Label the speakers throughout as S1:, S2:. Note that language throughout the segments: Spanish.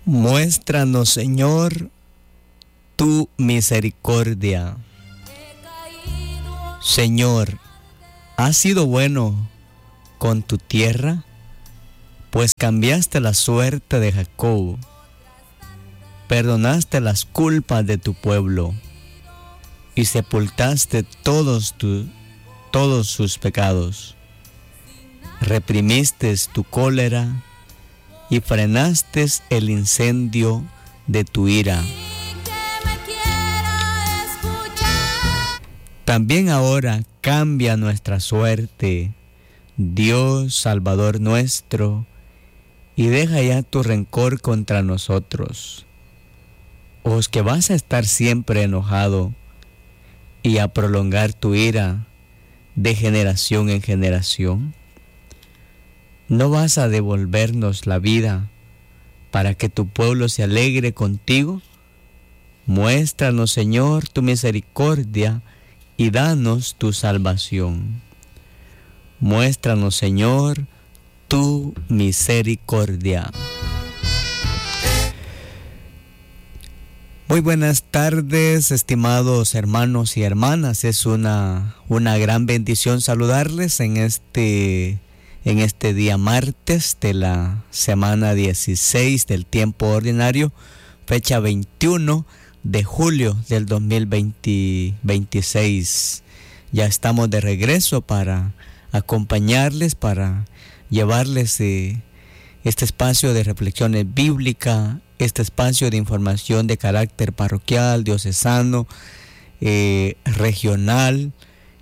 S1: Muéstranos, Señor, tu misericordia. Señor, ¿has sido bueno con tu tierra? Pues cambiaste la suerte de Jacob, perdonaste las culpas de tu pueblo y sepultaste todos sus pecados. Reprimiste tu cólera y frenaste el incendio de tu ira. También ahora cambia nuestra suerte, Dios Salvador nuestro, y deja ya tu rencor contra nosotros. ¿O es que vas a estar siempre enojado y a prolongar tu ira de generación en generación? ¿No vas a devolvernos la vida para que tu pueblo se alegre contigo? Muéstranos, Señor, tu misericordia y danos tu salvación. Muéstranos, Señor, tu misericordia. Muy buenas tardes, estimados hermanos y hermanas. Es una gran bendición saludarles en este día martes de la semana 16 del tiempo ordinario, fecha 21 de julio del 2026. Ya estamos de regreso para acompañarles, para llevarles este espacio de reflexiones bíblicas, este espacio de información de carácter parroquial, diocesano, regional,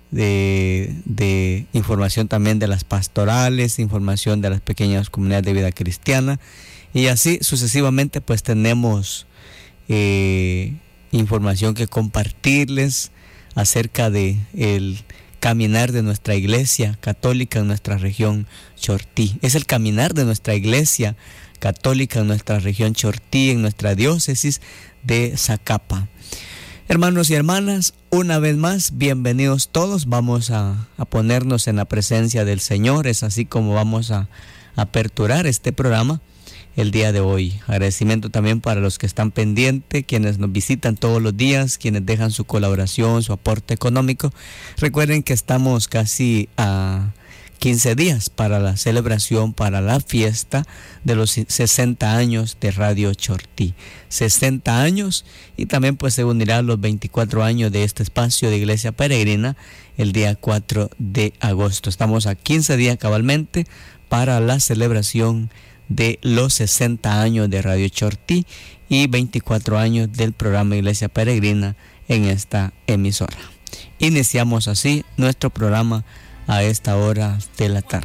S1: de información también de las pastorales, información de las pequeñas comunidades de vida cristiana, y así sucesivamente pues tenemos información que compartirles acerca de el caminar de nuestra iglesia católica en nuestra región Chortí. Es el caminar de nuestra iglesia católica en nuestra región Chortí, en nuestra diócesis de Zacapa. Hermanos y hermanas, una vez más, bienvenidos todos. Vamos a ponernos en la presencia del Señor. Es así como vamos a aperturar este programa el día de hoy. Agradecimiento también para los que están pendientes, quienes nos visitan todos los días, quienes dejan su colaboración, su aporte económico. Recuerden que estamos casi a 15 días para la celebración, para la fiesta de los 60 años de Radio Chortí. 60 años, y también pues se unirán los 24 años de este espacio de Iglesia Peregrina el día 4 de agosto. Estamos a 15 días cabalmente para la celebración de los 60 años de Radio Chortí y 24 años del programa Iglesia Peregrina en esta emisora. Iniciamos así nuestro programa a esta hora de la tarde.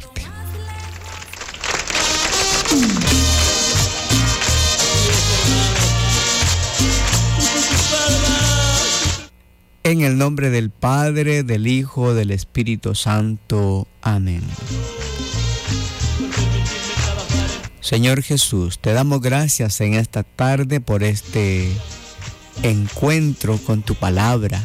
S1: En el nombre del Padre, del Hijo, del Espíritu Santo. Amén. Señor Jesús, te damos gracias en esta tarde por este encuentro con tu palabra.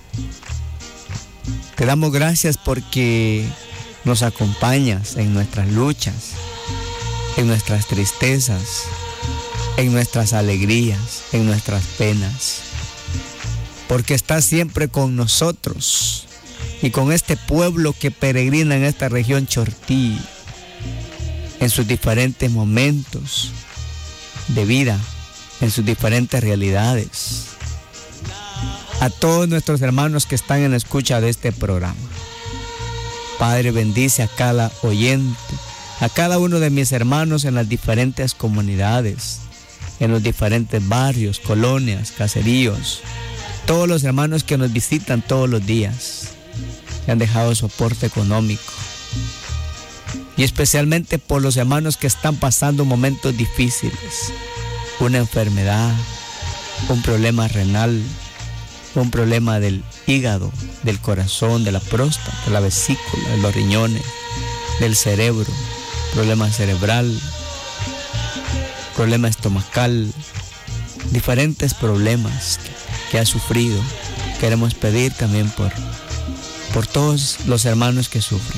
S1: Te damos gracias porque nos acompañas en nuestras luchas, en nuestras tristezas, en nuestras alegrías, en nuestras penas. Porque estás siempre con nosotros y con este pueblo que peregrina en esta región Chortí, en sus diferentes momentos de vida, en sus diferentes realidades. A todos nuestros hermanos que están en la escucha de este programa, Padre, bendice a cada oyente, a cada uno de mis hermanos en las diferentes comunidades, en los diferentes barrios, colonias, caseríos, todos los hermanos que nos visitan todos los días, que han dejado soporte económico, y especialmente por los hermanos que están pasando momentos difíciles, una enfermedad, un problema renal, un problema del hígado, del corazón, de la próstata, de la vesícula, de los riñones, del cerebro, problema cerebral, problema estomacal, diferentes problemas que ha sufrido. Queremos pedir también por todos los hermanos que sufren.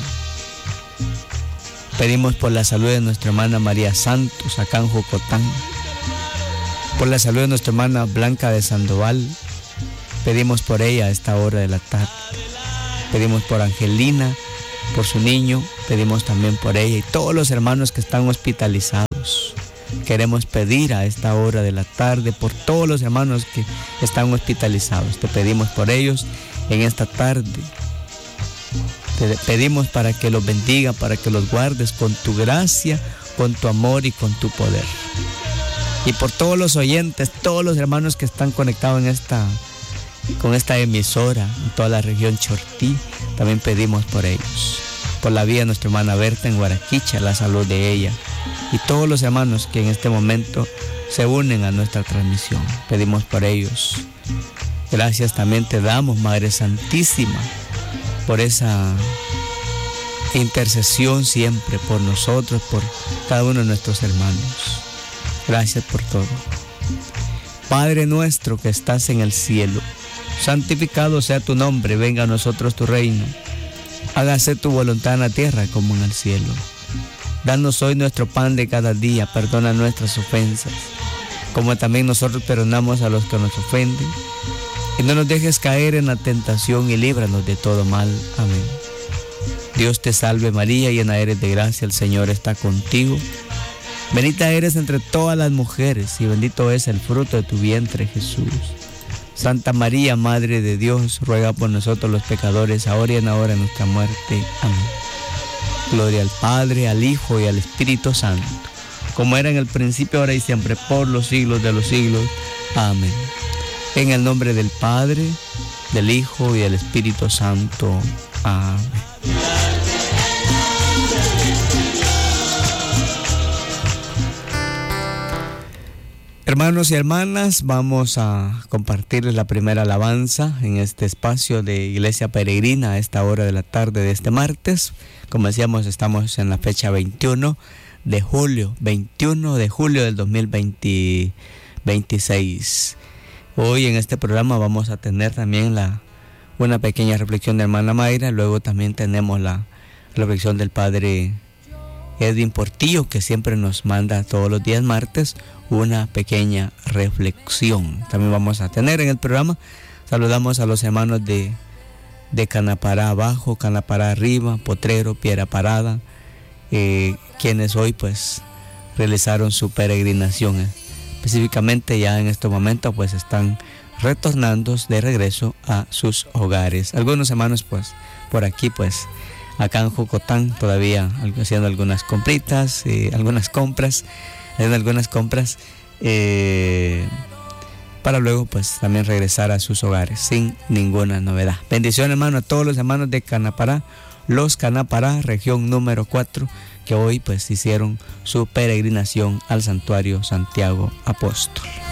S1: Pedimos por la salud de nuestra hermana María Santos, acá en Jocotán. Por la salud de nuestra hermana Blanca de Sandoval, pedimos por ella a esta hora de la tarde. Pedimos por Angelina, por su niño, pedimos también por ella y todos los hermanos que están hospitalizados. Queremos pedir a esta hora de la tarde por todos los hermanos que están hospitalizados. Te pedimos por ellos en esta tarde. Te pedimos para que los bendiga, para que los guardes con tu gracia, con tu amor y con tu poder. Y por todos los oyentes, todos los hermanos que están conectados con esta emisora en toda la región Chortí, también pedimos por ellos. Por la vida de nuestra hermana Berta en Guaraquicha, la salud de ella. Y todos los hermanos que en este momento se unen a nuestra transmisión, pedimos por ellos. Gracias también te damos, Madre Santísima, por esa intercesión siempre por nosotros, por cada uno de nuestros hermanos. Gracias por todo. Padre nuestro que estás en el cielo, santificado sea tu nombre, venga a nosotros tu reino. Hágase tu voluntad en la tierra como en el cielo. Danos hoy nuestro pan de cada día, perdona nuestras ofensas, como también nosotros perdonamos a los que nos ofenden. Y no nos dejes caer en la tentación y líbranos de todo mal. Amén. Dios te salve María, llena eres de gracia, el Señor está contigo. Bendita eres entre todas las mujeres y bendito es el fruto de tu vientre, Jesús. Santa María, Madre de Dios, ruega por nosotros los pecadores, ahora y en la hora de nuestra muerte. Amén. Gloria al Padre, al Hijo y al Espíritu Santo, como era en el principio, ahora y siempre, por los siglos de los siglos. Amén. En el nombre del Padre, del Hijo y del Espíritu Santo. Amén. Hermanos y hermanas, vamos a compartirles la primera alabanza en este espacio de Iglesia Peregrina a esta hora de la tarde de este martes. Como decíamos, estamos en la fecha 21 de julio del 2026. Hoy en este programa vamos a tener también una pequeña reflexión de hermana Mayra, luego también tenemos la reflexión del padre Edwin Portillo, que siempre nos manda todos los días martes una pequeña reflexión. También vamos a tener en el programa, saludamos a los hermanos de Canapará abajo, Canapará arriba, Potrero, Piedra Parada, quienes hoy pues realizaron su peregrinación. Específicamente ya en este momento pues están retornando de regreso a sus hogares. Algunos hermanos pues por aquí pues acá en Jocotán todavía haciendo algunas compritas, algunas compras para luego pues también regresar a sus hogares sin ninguna novedad. Bendición, hermano, a todos los hermanos de Canapará, los Canapará, región número 4, que hoy pues hicieron su peregrinación al santuario Santiago Apóstol.